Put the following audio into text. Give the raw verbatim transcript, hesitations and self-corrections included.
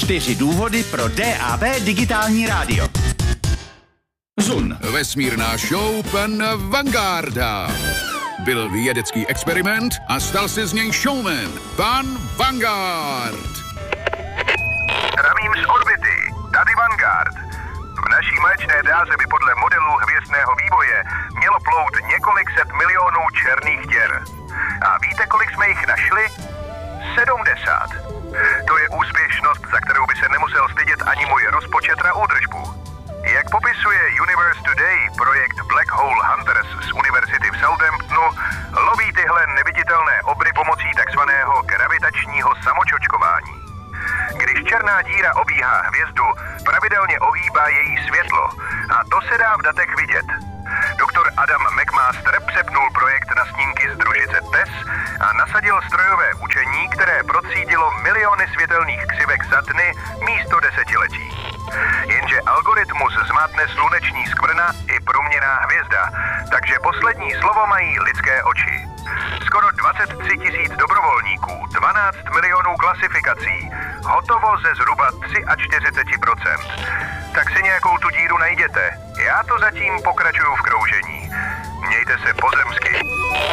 Čtyři důvody pro D A B digitální rádio. Zun. Vesmírná show pan Vangarda. Byl vědecký experiment a stal se z něj showman. Pan Vanguard. Zdravím z orbity, tady Vanguard. V naší mléčné dráze by podle modelů hvězdného vývoje mělo plout několik set milionů černých děr. A víte, kolik jsme jich našli? sedmdesát. To je úspěšnost, za kterou by se nemusel stydět ani můj rozpočet na údržbu. Jak popisuje Universe Today, projekt Black Hole Hunters z univerzity v Southamptonu loví tyhle neviditelné obry pomocí takzvaného gravitačního samočočkování. Když černá díra obíhá hvězdu, pravidelně ohýbá její světlo a to se dá v datech vidět. Doktor Adam McMaster přepnul projekt na snímky z družice T E S a nasadil strojové učení, které procídilo miliony světelných křivek za dny místo desetiletí. Jenže algoritmus zmátne sluneční skvrna i průměrná hvězda, takže poslední slovo mají lidské oči. Skoro dvacet tři tisíc dobrovolníků, dvanáct milionů klasifikací, hotovo ze zhruba čtyřicet tři procent. Tak si nějakou tu díru najděte. Já to zatím pokračuju v kroužení. Mějte se pozemsky.